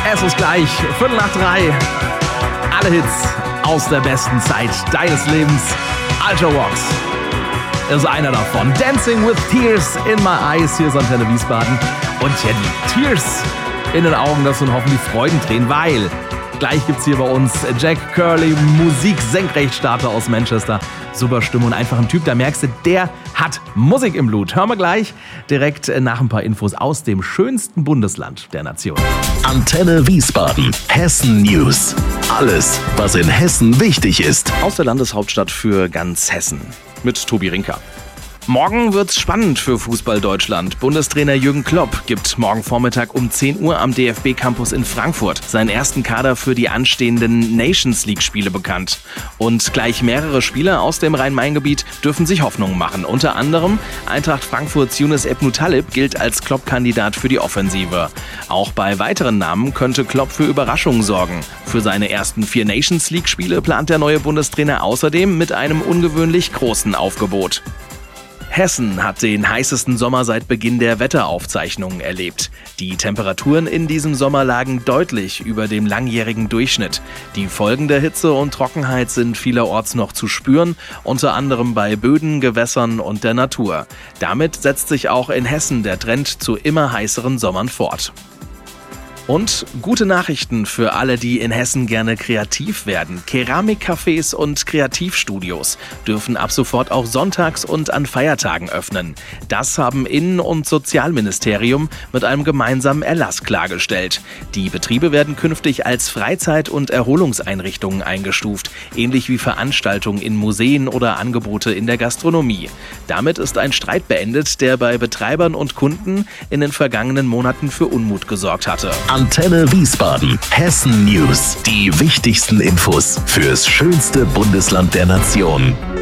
Es ist gleich 3:15. Alle Hits aus der besten Zeit deines Lebens. Ultravox ist einer davon. Dancing with Tears in my eyes. Hier ist Antenne Wiesbaden. Und ja, die Tears in den Augen, das sind hoffentlich Freudentränen, weil gleich gibt's hier bei uns Jack Curley, Musik-Senkrechtstarter aus Manchester. Super Stimme und einfach ein Typ, da merkst du, der hat Musik im Blut. Hören wir gleich direkt nach ein paar Infos aus dem schönsten Bundesland der Nation. Antenne Wiesbaden, Hessen News. Alles, was in Hessen wichtig ist. Aus der Landeshauptstadt für ganz Hessen mit Tobi Rinker. Morgen wird's spannend für Fußball Deutschland. Bundestrainer Jürgen Klopp gibt morgen Vormittag um 10 Uhr am DFB Campus in Frankfurt seinen ersten Kader für die anstehenden Nations League Spiele bekannt. Und gleich mehrere Spieler aus dem Rhein-Main-Gebiet dürfen sich Hoffnungen machen. Unter anderem Eintracht Frankfurts Younes Ebnou-Taleb gilt als Klopp-Kandidat für die Offensive. Auch bei weiteren Namen könnte Klopp für Überraschungen sorgen. Für seine ersten 4 Nations League Spiele plant der neue Bundestrainer außerdem mit einem ungewöhnlich großen Aufgebot. Hessen hat den heißesten Sommer seit Beginn der Wetteraufzeichnungen erlebt. Die Temperaturen in diesem Sommer lagen deutlich über dem langjährigen Durchschnitt. Die Folgen der Hitze und Trockenheit sind vielerorts noch zu spüren, unter anderem bei Böden, Gewässern und der Natur. Damit setzt sich auch in Hessen der Trend zu immer heißeren Sommern fort. Und gute Nachrichten für alle, die in Hessen gerne kreativ werden. Keramikcafés und Kreativstudios dürfen ab sofort auch sonntags und an Feiertagen öffnen. Das haben Innen- und Sozialministerium mit einem gemeinsamen Erlass klargestellt. Die Betriebe werden künftig als Freizeit- und Erholungseinrichtungen eingestuft, ähnlich wie Veranstaltungen in Museen oder Angebote in der Gastronomie. Damit ist ein Streit beendet, der bei Betreibern und Kunden in den vergangenen Monaten für Unmut gesorgt hatte. Antenne Wiesbaden, Hessen News. Die wichtigsten Infos fürs schönste Bundesland der Nation.